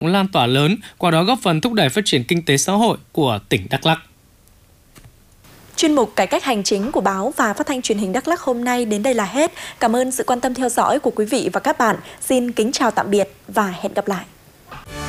lan tỏa lớn, qua đó góp phần thúc đẩy phát triển kinh tế xã hội của tỉnh Đắk Lắk. Chuyên mục Cải cách hành chính của báo và Phát thanh Truyền hình Đắk Lắk hôm nay đến đây là hết. Cảm ơn sự quan tâm theo dõi của quý vị và các bạn. Xin kính chào tạm biệt và hẹn gặp lại.